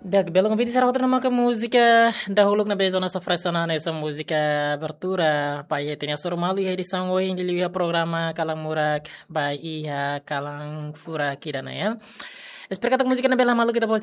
Dag, belum ouvi sarà outra numa música da Huluk na bezona sofressona nessa música abertura. Pai, tem a sua malu e edição hoje em dia programa Kalang Murak by Iha Kalang Fura Kidana ya. Espero que a música na bela malu kita